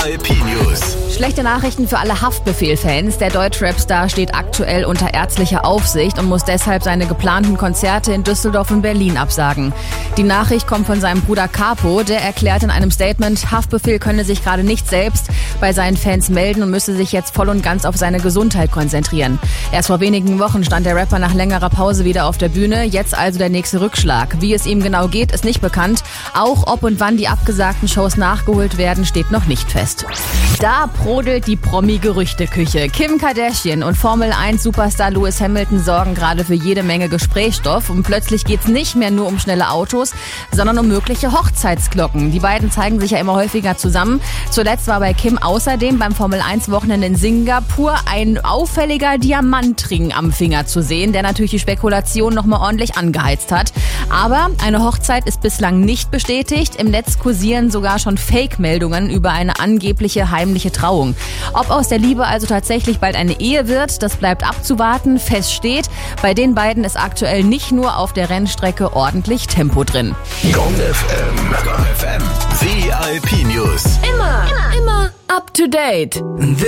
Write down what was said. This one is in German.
VIP News. Schlechte Nachrichten für alle Haftbefehl-Fans. Der Deutschrap-Star steht aktuell unter ärztlicher Aufsicht und muss deshalb seine geplanten Konzerte in Düsseldorf und Berlin absagen. Die Nachricht kommt von seinem Bruder Capo. Der erklärt in einem Statement, Haftbefehl könne sich gerade nicht selbst bei seinen Fans melden und müsse sich jetzt voll und ganz auf seine Gesundheit konzentrieren. Erst vor wenigen Wochen stand der Rapper nach längerer Pause wieder auf der Bühne. Jetzt also der nächste Rückschlag. Wie es ihm genau geht, ist nicht bekannt. Auch ob und wann die abgesagten Shows nachgeholt werden, steht noch nicht fest. Da brodelt die Promi-Gerüchteküche. Kim Kardashian und Formel-1-Superstar Lewis Hamilton sorgen gerade für jede Menge Gesprächsstoff. Und plötzlich geht's nicht mehr nur um schnelle Autos, sondern um mögliche Hochzeitsglocken. Die beiden zeigen sich ja immer häufiger zusammen. Zuletzt war bei Kim außerdem beim Formel-1-Wochenende in Singapur ein auffälliger Diamantring am Finger zu sehen, der natürlich die Spekulation nochmal ordentlich angeheizt hat. Aber eine Hochzeit ist bislang nicht bestätigt. Im Netz kursieren sogar schon Fake-Meldungen über eine angebliche heimliche Trauung. Ob aus der Liebe also tatsächlich bald eine Ehe wird, das bleibt abzuwarten. Fest steht, bei den beiden ist aktuell nicht nur auf der Rennstrecke ordentlich Tempo drin. Gong FM. VIP News. Immer up to date.